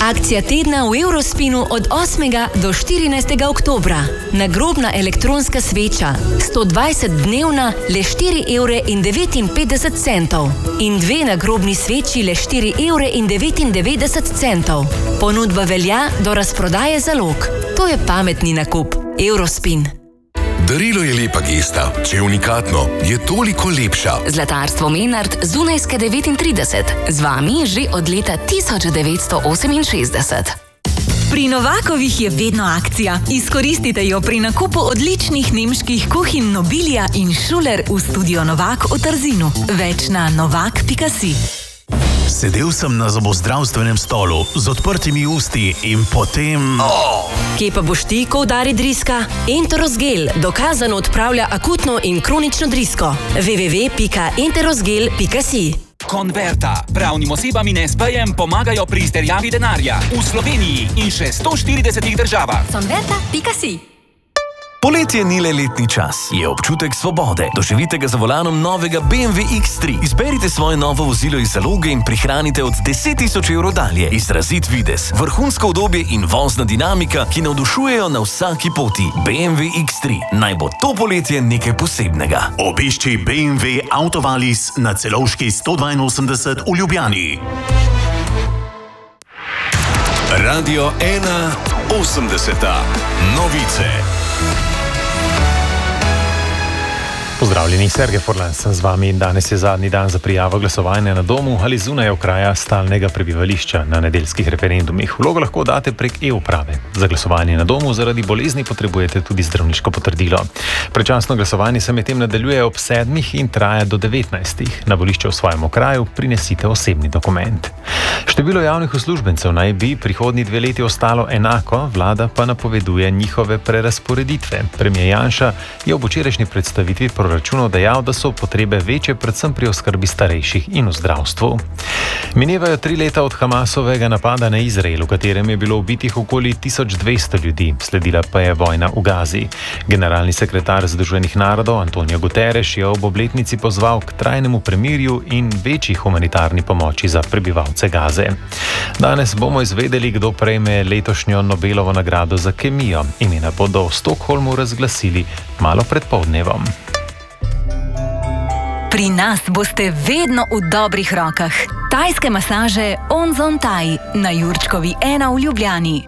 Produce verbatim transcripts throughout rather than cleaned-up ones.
Akcija tedna v Eurospinu od osmega do štirinajstega oktobra. Nagrobna elektronska sveča, sto dvajset dnevna, le štiri evre in devetinpetdeset centov. In dve nagrobni sveči, le štiri evre in devetindevetdeset centov. Ponudba velja do razprodaje zalog. To je pametni nakup. Eurospin. Darilo je lepa gesta. Če je unikatno, je toliko lepša. Zlatarstvo Menard, Zunajske devetintrideset. Z vami že od leta tisoč devetsto oseminšestdeset. Pri Novakovih je vedno akcija. Izkoristite jo pri nakupu odličnih nemških kuhinj Nobilia in Schuler v studio Novak v Trzinu. Več na novak pika si. Sedel sem na zobozdravstvenem stolu z odprtimi usti in potem... Oh! Kje pa boš ti, ko udari driska? Enterosgel dokazano odpravlja akutno in kronično drisko. w w w pika enterosgel pika si. Konverta. Pravnim osebam in es pejem pomagajo pri izterjavi denarja. V Sloveniji in še sto štiridesetih državah. Konverta pika si. Poletje ni le letni čas, je občutek svobode. Doživite ga za volanom novega B M W iks tri. Izberite svoje novo vozilo iz zaloge in prihranite od deset tisoč evrov dalje. Izrazit videz, vrhunsko udobje in vozna dinamika, ki navdušujejo na vsaki poti. B M W iks tri. Naj bo to poletje nekaj posebnega. Obišči B M W Autovalis na Celovški sto dvainosemdeset v Ljubljani. Radio ena osemdeseta. Novice. Pozdravljeni, Sergej Forlan sem z vami in danes je zadnji dan za prijavo glasovanja na domu ali zunaj okraja stalnega prebivališča na nedeljskih referendumih. Vlogo lahko date prek e-uprave. Za glasovanje na domu zaradi bolezni potrebujete tudi zdravniško potrdilo. Predčasno glasovanje se medtem nadaljuje ob sedmih in traja do devetnajstih. Na volišče v svojem okraju prinesite osebni dokument. Število javnih uslužbencev naj bi prihodnji dve leti ostalo enako, vlada pa napoveduje njihove prerasporeditve. Premijer Janša je ob včerajšnji predstavitvi proračunov dejal, da so potrebe večje predvsem pri oskrbi starejših in v zdravstvu. Minevajo tri leta od Hamasovega napada na Izrael, v katerem je bilo ubitih okoli tisoč dvesto ljudi. Sledila pa je vojna v Gazi. Generalni sekretar Združenih narodov Antonio Guterres je ob obletnici pozval k trajnemu premirju in večji humanitarni pomoči za prebivalce Gaze. Danes bomo izvedeli, kdo prejme letošnjo Nobelovo nagrado za kemijo. Imena bodo v Stockholmu razglasili malo pred poldnevom. Pri nas boste vedno v dobrih rokah. Tajske masaže Onzon Thai na Jurčkovi ena v Ljubljani.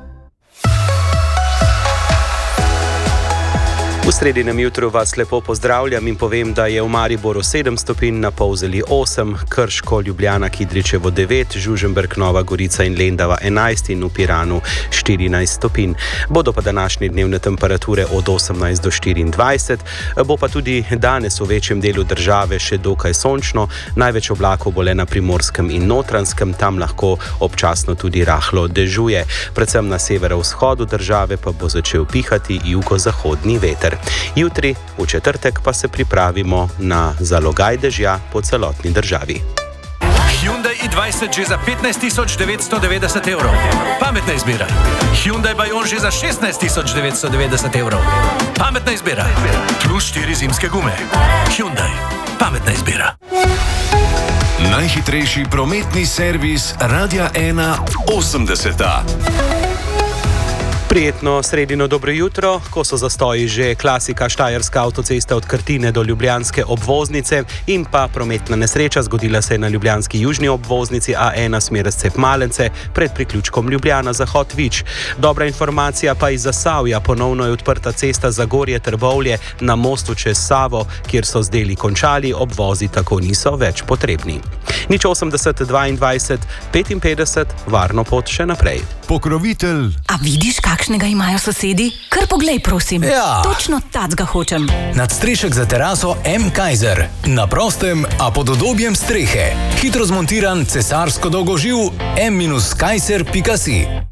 V sredinem jutru vas lepo pozdravljam in povem, da je v Mariboru sedem stopinj, na Polzeli osem, Krško, Ljubljana, Kidričevo devet, Žužemberk, Nova Gorica in Lendava enajst in v Piranu štirinajst stopinj. Bodo pa današnje dnevne temperature od osemnajst do štiriindvajset, bo pa tudi danes v večjem delu države še dokaj sončno, največ oblakov bo le na Primorskem in Notranjskem, tam lahko občasno tudi rahlo dežuje. Predvsem na severovzhodu države pa bo začel pihati jugozahodni veter. Jutri, v četrtek, pa se pripravimo na zalogaj dežja po celotni državi. Hyundai i dvajset že za petnajst tisoč devetsto devetdeset evrov. Pametna izbira. Hyundai Bayon že za šestnajst tisoč devetsto devetdeset evrov. Pametna izbira. Plus štiri zimske gume. Hyundai. Pametna izbira. Najhitrejši prometni servis Radia ena osemdeseta. Prijetno sredino dobro jutro, ko so zastoji že klasika štajerska avtocesta od Krtine do ljubljanske obvoznice in pa prometna nesreča zgodila se je na ljubljanski južni obvoznici A ena smer Cep-Malence pred priključkom Ljubljana-Zahod-Vič. Dobra informacija pa iz Zasavja, ponovno je odprta cesta Zagorje-Trbovlje na mostu čez Savo, kjer so z deli končali, obvozi tako niso več potrebni. Nič osemdeset dvaindvajset petinpetdeset, varno pot še naprej. Pokrovitelj. A vidiš, kakšnega imajo sosedi? Kar poglej, prosim. Ja. Točno tacga hočem. Nadstrešek za teraso M. Kaiser. Na prostem, a pod udobjem strehe. Hitro zmontiran cesarsko dolgoživ M Kaiser pika si.